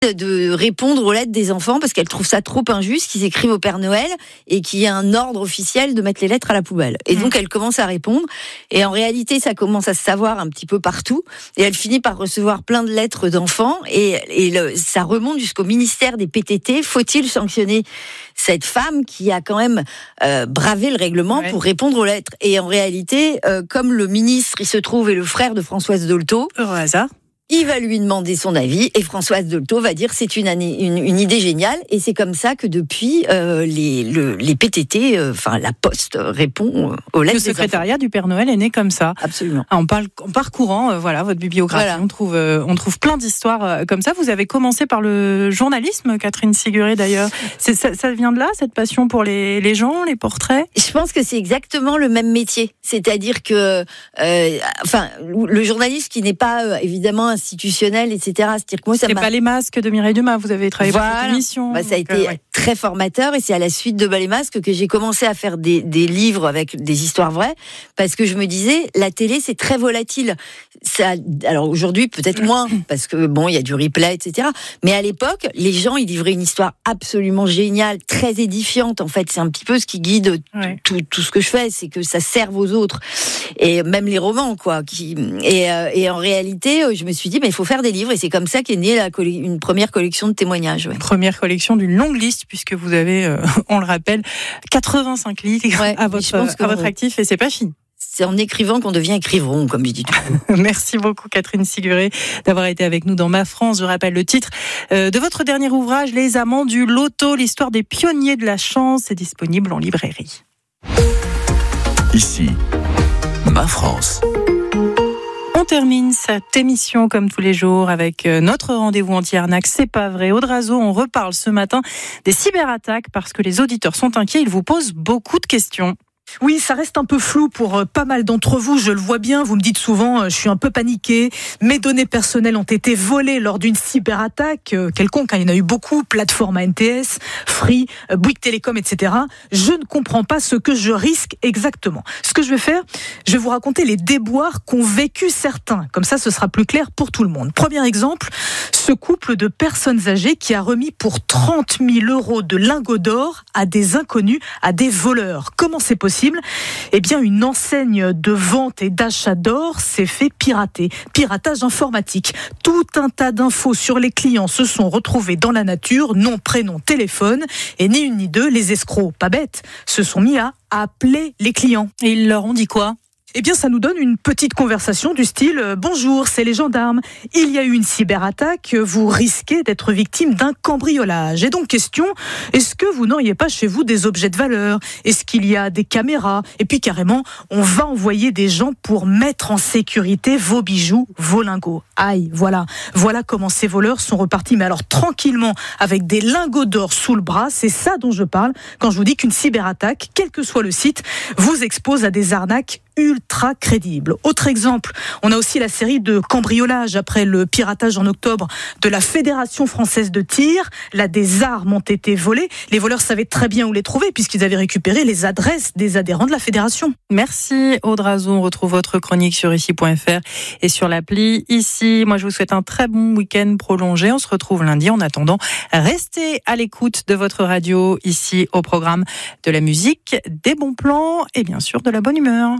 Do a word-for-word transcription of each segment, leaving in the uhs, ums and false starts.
de répondre aux lettres des enfants parce qu'elle trouve ça trop injuste qu'ils écrivent au Père Noël et qu'il y ait un ordre officiel de mettre les lettres à la poubelle. Et donc elle commence à répondre et en réalité ça commence à se savoir un petit peu partout et elle finit par recevoir plein de lettres d'enfants et, et le, ça remonte jusqu'au ministère des P T T. Faut-il sanctionner cette femme qui a quand même euh, bravé le règlement ouais. pour répondre aux lettres? Et en réalité, euh, comme le ministre il se trouve est le frère de Françoise Dolto, au hasard, il va lui demander son avis et Françoise Dolto va dire c'est une, année, une, une idée géniale et c'est comme ça que depuis euh, les, le, les P T T, enfin euh, la Poste répond aux lettres. Le secrétariat du Père Noël est né comme ça. Absolument. En, parle, en parcourant euh, voilà votre bibliographie, voilà. on trouve euh, on trouve plein d'histoires euh, comme ça. Vous avez commencé par le journalisme, Catherine Siguré d'ailleurs. C'est, ça, ça vient de là cette passion pour les, les gens, les portraits. Je pense que c'est exactement le même métier, c'est-à-dire que euh, enfin le journaliste qui n'est pas euh, évidemment un institutionnel, et cetera. C'est-à-dire que moi, ça c'est m'a... pas les masques de Mireille Dumas, vous avez travaillé voilà. pour cette émission. Bah, ça a été euh, ouais. très formateur et c'est à la suite de Bas les masques que j'ai commencé à faire des, des livres avec des histoires vraies parce que je me disais, la télé, c'est très volatile. Ça, alors aujourd'hui, peut-être moins parce que bon, il y a du replay, et cetera. Mais à l'époque, les gens, ils livraient une histoire absolument géniale, très édifiante. En fait, c'est un petit peu ce qui guide ouais. tout, tout, tout ce que je fais, c'est que ça serve aux autres. Et même les romans, quoi. Qui, et, euh, et en réalité, je me suis dit, mais il faut faire des livres et c'est comme ça qu'est née la coll- une première collection de témoignages. Ouais. Première collection d'une longue liste puisque vous avez, euh, on le rappelle, quatre-vingt-cinq livres ouais, à votre, à votre actif et c'est pas fini. C'est en écrivant qu'on devient écrivain, comme je dis toujours. Merci beaucoup Catherine Siguré d'avoir été avec nous dans Ma France. Je rappelle le titre euh, de votre dernier ouvrage, Les Amants du Loto, l'histoire des pionniers de la chance, est disponible en librairie. Ici, Ma France. On termine cette émission comme tous les jours avec notre rendez-vous anti-arnaque. C'est pas vrai. Audrazo, on reparle ce matin des cyberattaques parce que les auditeurs sont inquiets. Ils vous posent beaucoup de questions. Oui, ça reste un peu flou pour pas mal d'entre vous, je le vois bien, vous me dites souvent, je suis un peu paniqué, mes données personnelles ont été volées lors d'une cyberattaque quelconque, il y en a eu beaucoup, plateforme A N T S, Free, Bouygues Télécom, et cetera. Je ne comprends pas ce que je risque exactement. Ce que je vais faire, je vais vous raconter les déboires qu'ont vécu certains, comme ça ce sera plus clair pour tout le monde. Premier exemple, ce couple de personnes âgées qui a remis pour trente mille euros de lingots d'or à des inconnus, à des voleurs. Comment c'est possible ? Eh bien, une enseigne de vente et d'achat d'or s'est fait pirater. Piratage informatique. Tout un tas d'infos sur les clients se sont retrouvés dans la nature, nom, prénom, téléphone, et ni une ni deux, les escrocs, pas bêtes, se sont mis à appeler les clients. Et ils leur ont dit quoi ? Eh bien, ça nous donne une petite conversation du style euh, « Bonjour, c'est les gendarmes. Il y a eu une cyberattaque. Vous risquez d'être victime d'un cambriolage. » Et donc, question, est-ce que vous n'auriez pas chez vous des objets de valeur ? Est-ce qu'il y a des caméras ? Et puis, carrément, on va envoyer des gens pour mettre en sécurité vos bijoux, vos lingots. Aïe, voilà. Voilà comment ces voleurs sont repartis. Mais alors, tranquillement, avec des lingots d'or sous le bras, c'est ça dont je parle quand je vous dis qu'une cyberattaque, quel que soit le site, vous expose à des arnaques ultra crédible. Autre exemple, on a aussi la série de cambriolages après le piratage en octobre de la Fédération française de tir. Là, des armes ont été volées. Les voleurs savaient très bien où les trouver puisqu'ils avaient récupéré les adresses des adhérents de la fédération. Merci Audrazo. On retrouve votre chronique sur ici point f r et sur l'appli Ici. Moi, je vous souhaite un très bon week-end prolongé. On se retrouve lundi. En attendant, restez à l'écoute de votre radio ici au programme de la musique, des bons plans et bien sûr de la bonne humeur.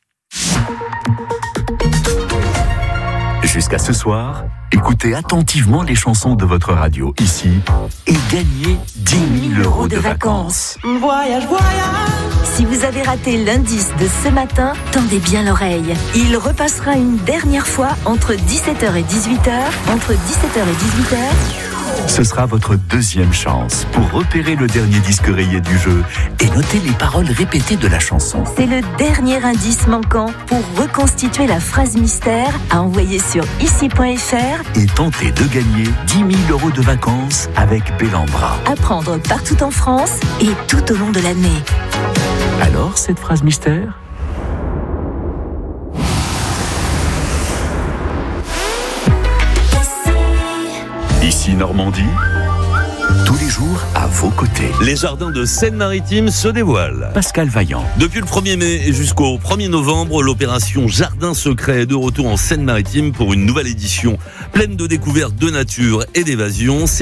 Jusqu'à ce soir, écoutez attentivement les chansons de votre radio ici et gagnez dix mille euros de vacances. Voyage, voyage. Si vous avez raté l'indice de ce matin, tendez bien l'oreille. Il repassera une dernière fois entre dix-sept heures et dix-huit heures. Entre dix-sept heures et dix-huit heures. Ce sera votre deuxième chance pour repérer le dernier disque rayé du jeu et noter les paroles répétées de la chanson. C'est le dernier indice manquant pour reconstituer la phrase mystère à envoyer sur ici point f r et tenter de gagner dix mille euros de vacances avec Bellambra. À prendre partout en France et tout au long de l'année. Alors, cette phrase mystère ? Ici Normandie, tous les jours à vos côtés. Les jardins de Seine-Maritime se dévoilent. Pascal Vaillant. Depuis le premier mai et jusqu'au premier novembre, l'opération Jardin Secret est de retour en Seine-Maritime pour une nouvelle édition pleine de découvertes de nature et d'évasion.